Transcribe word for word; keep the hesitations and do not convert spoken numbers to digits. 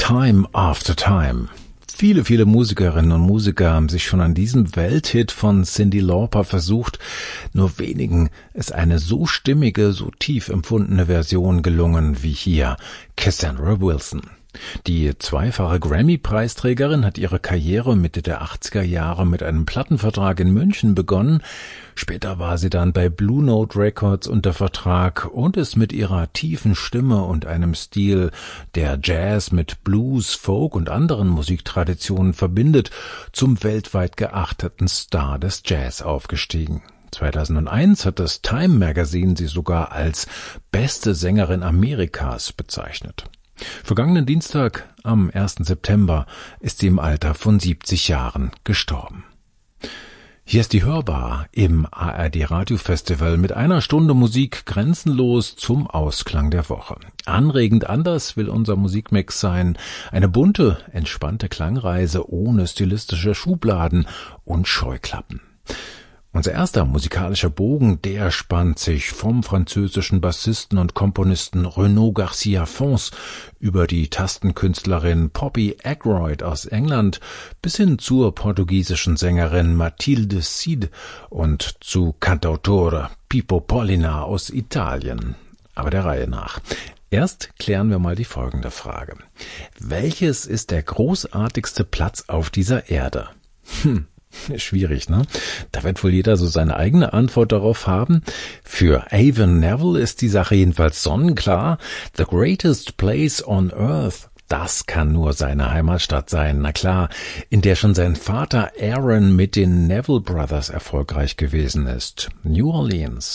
Time After Time. Viele, viele Musikerinnen und Musiker haben sich schon an diesem Welthit von Cyndi Lauper versucht. Nur wenigen ist eine so stimmige, so tief empfundene Version gelungen wie hier Cassandra Wilson. Die zweifache Grammy-Preisträgerin hat ihre Karriere Mitte der achtziger Jahre mit einem Plattenvertrag in München begonnen. Später war sie dann bei Blue Note Records unter Vertrag und ist mit ihrer tiefen Stimme und einem Stil, der Jazz mit Blues, Folk und anderen Musiktraditionen verbindet, zum weltweit geachteten Star des Jazz aufgestiegen. zweitausendeins hat das Time Magazine sie sogar als beste Sängerin Amerikas bezeichnet. Vergangenen Dienstag, am ersten September, ist sie im Alter von siebzig Jahren gestorben. Hier ist die Hörbar im A R D Radiofestival mit einer Stunde Musik grenzenlos zum Ausklang der Woche. Anregend anders will unser Musikmix sein. Eine bunte, entspannte Klangreise ohne stilistische Schubladen und Scheuklappen. Unser erster musikalischer Bogen, der spannt sich vom französischen Bassisten und Komponisten Renaud Garcia Fons über die Tastenkünstlerin Poppy Ackroyd aus England bis hin zur portugiesischen Sängerin Mathilde Cid und zu Cantautore Pippo Pollina aus Italien. Aber der Reihe nach. Erst klären wir mal die folgende Frage. Welches ist der großartigste Platz auf dieser Erde? Hm. Schwierig, ne? Da wird wohl jeder so seine eigene Antwort darauf haben. Für Avon Neville ist die Sache jedenfalls sonnenklar. The greatest place on earth, das kann nur seine Heimatstadt sein. Na klar, in der schon sein Vater Aaron mit den Neville Brothers erfolgreich gewesen ist. New Orleans.